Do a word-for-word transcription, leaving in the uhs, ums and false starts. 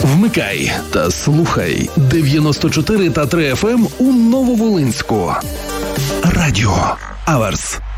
Вмикай та слухай дев'яносто чотири та три еф ем у Нововолинську. Радіо Аверс.